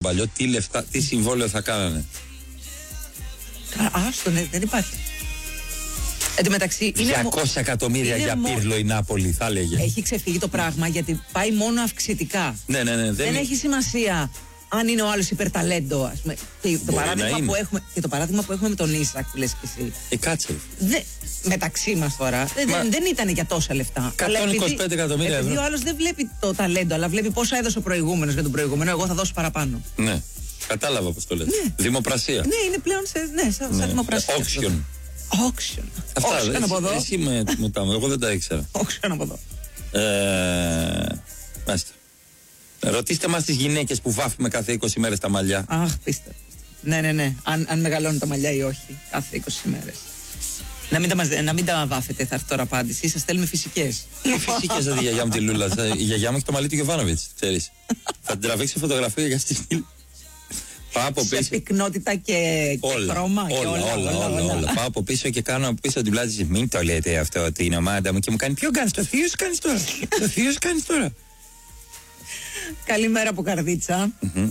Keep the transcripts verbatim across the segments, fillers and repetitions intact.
παλιό, τι, λεφτά, τι συμβόλαιο θα κάνανε. Άστο, ναι, δεν υπάρχει. Εν τω μεταξύ, διακόσια εκατομμύρια για μο... Πύρλο η Νάπολη, θα έλεγε. Έχει ξεφύγει το πράγμα γιατί πάει μόνο αυξητικά. Ναι, ναι, ναι. Δεν, δεν έχει σημασία αν είναι ο άλλος υπερταλέντο, ας πούμε. Και το, παράδειγμα που έχουμε, και το παράδειγμα που έχουμε με τον Ίσακ που λες και εσύ. Ε, κάτσε. Δε, μεταξύ μας τώρα. Μα... Δεν, δεν ήταν για τόσα λεφτά. εκατόν είκοσι πέντε εκατομμύρια ευρώ. Επειδή ο άλλος δεν βλέπει το ταλέντο, αλλά βλέπει πόσα έδωσε ο προηγούμενος για τον προηγούμενο, εγώ θα δώσω παραπάνω. Ναι. Κατάλαβα πώς το λες. Ναι. Δημοπρασία. Ναι, είναι πλέον σε, ναι, σαν, ναι. σαν δημοπρασία. Auction. Auction. Αυτά, Auction εσύ, από εδώ. Εσύ με, με τα, εγώ δεν τα ήξερα. Auction από εδώ. Ε, μάλιστα. Ρωτήστε μας τις γυναίκες που βάφουμε κάθε είκοσι μέρες τα μαλλιά. Αχ, πίστε. Ναι, ναι, ναι. Αν, αν μεγαλώνουν τα μαλλιά ή όχι. Κάθε είκοσι μέρες. Να μην, τα μας, να μην τα βάφετε, θα έρθει τώρα απάντηση. Σας στέλνουμε φυσικές. Φυσικές δεν τη γιαγιά μου τη Λούλα. Η γιαγιά μου έχει το μαλλί του Γιωβάνοβιτς, ξέρεις. Θα την τραβήξει φωτογραφία για στη στήλη. Πάω από πίσω. Σε πυκνότητα και, όλα, και χρώμα όλα, και όλα. Όλα, όλα, όλα, όλα, όλα. Πάω από πίσω και κάνω από πίσω την πλάτη της. Μην το λέτε αυτό ότι είναι ομάδα μου και μου κάνει. Ποιο κάνεις, το θείο σου κάνεις τώρα. Το θείο σου κάνεις τώρα. Καλημέρα από Καρδίτσα. Mm-hmm.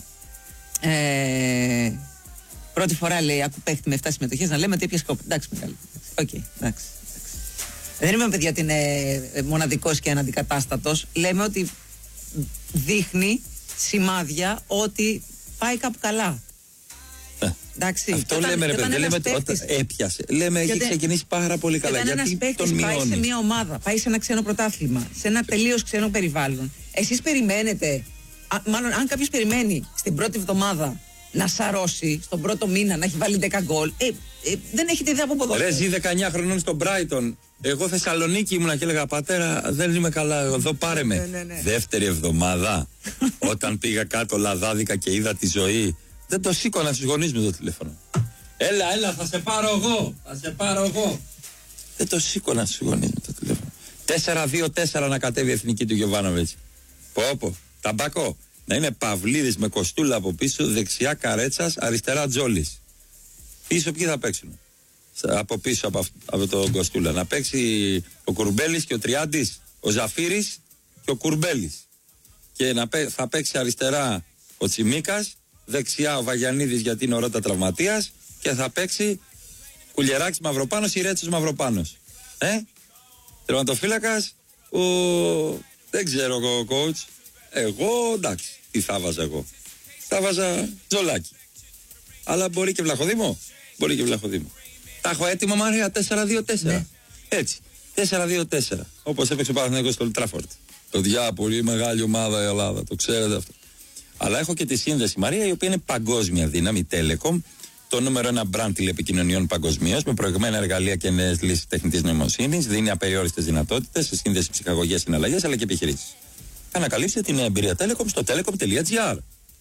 ε, πρώτη φορά λέει, άκου παίχτη με εφτά συμμετοχές να λέμε ότι έπιασε κόπο. Εντάξει, μεγάλη. Οκ, okay, εντάξει. Δεν είμαι παιδιά ότι είναι μοναδικός και αναντικατάστατος. Λέμε ότι δείχνει σημάδια ότι πάει κάπου καλά. Ε, εντάξει. Αυτό όταν, λέμε ρε παιδί, δεν λέμε ότι παίχτης, έπιασε. Λέμε έχει ξεκινήσει πάρα πολύ καλά. Όταν ένας παίχτης πάει σε μια ομάδα, πάει σε ένα ξένο πρωτάθλημα, σε ένα τελείως ξένο περιβάλλον, εσείς περιμένετε, α, μάλλον αν κάποιος περιμένει στην πρώτη εβδομάδα να σαρώσει, στον πρώτο μήνα να έχει βάλει δέκα γκολ, ε, ε, δεν έχετε ιδέα από ποδόσφαιρο. Ρε ζει δεκαεννιά χρονών στον Brighton. Εγώ Θεσσαλονίκη ήμουνα και έλεγα πατέρα δεν είμαι καλά εδώ πάρε με. Ναι, ναι, ναι. Δεύτερη εβδομάδα όταν πήγα κάτω λαδάδικα και είδα τη ζωή δεν το σήκωνα στους γονείς μου το τηλέφωνο. Έλα έλα θα σε πάρω εγώ. Θα σε πάρω εγώ. Δεν το σήκωνα στους γονείς μου το τηλέφωνο. τέσσερα δύο τέσσερα να κατέβει η εθνική του Γιωβάνοβιτς. Πω πω. Ταμπάκο. Να είναι Παυλίδης με κοστούλα από πίσω, δεξιά Καρέτσας, αριστερά Τζόλης. Πίσω ποιοι θα παίξουν. Από πίσω από, από τον Κοστούλα. Να παίξει ο Κουρμπέλης και ο Τριάντης, ο Ζαφύρης και ο Κουρμπέλης. Και να, θα παίξει αριστερά ο Τσιμίκας, δεξιά ο Βαγιανίδης γιατί είναι ο Ρώτα τραυματίας και θα παίξει Κουλιεράκης Μαυροπάνος ή Ρέτσος Μαυροπάνος. Ε, τερματοφύλακας ο... δεν ξέρω ο coach. Εγώ εντάξει, τι θα βάζα εγώ. Θα βάζα Τζολάκι. Αλλά μπορεί και Βλαχοδήμο. Μπορεί και Βλαχοδήμο. Τα έχω έτοιμο Μάρια τέσσερα δύο τέσσερα. Ναι. Έτσι. τέσσερα δύο τέσσερα. Όπως έπαιξε ο Παναθηναϊκός στο Ολτράφορντ. Το διά, πολύ μεγάλη ομάδα η Ελλάδα. Το ξέρετε αυτό. Αλλά έχω και τη σύνδεση Μαρία, η οποία είναι παγκόσμια δύναμη. Telecom. Το νούμερο ένα brand τηλεπικοινωνιών παγκοσμίως. Με προηγμένα εργαλεία και νέες λύσεις τεχνητής νοημοσύνης. Δίνει απεριόριστες δυνατότητες σε σύνδεση ψυχαγωγές, συναλλαγές αλλά και επιχειρήσεις. Ανακαλύψτε την εμπειρία Telecom στο telecom τελεία gr.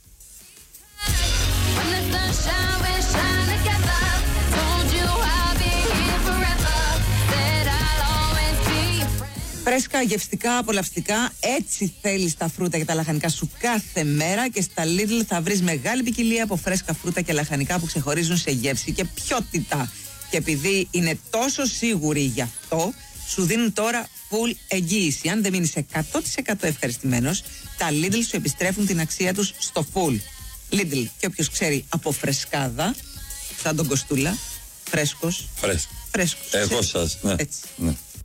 Φρέσκα, γευστικά, απολαυστικά, έτσι θέλεις τα φρούτα και τα λαχανικά σου κάθε μέρα και στα Lidl θα βρεις μεγάλη ποικιλία από φρέσκα φρούτα και λαχανικά που ξεχωρίζουν σε γεύση και ποιότητα. Και επειδή είναι τόσο σίγουροι γι' αυτό, σου δίνουν τώρα full εγγύηση. Αν δεν μείνεις εκατό τοις εκατό ευχαριστημένος, τα Lidl σου επιστρέφουν την αξία τους στο full. Lidl, και όποιος ξέρει από φρεσκάδα, σαν τον Κοστούλα, φρέσκος. Φρέσκο. Φρέσκος. Εγώ σας, ναι. Έτσι. Ναι.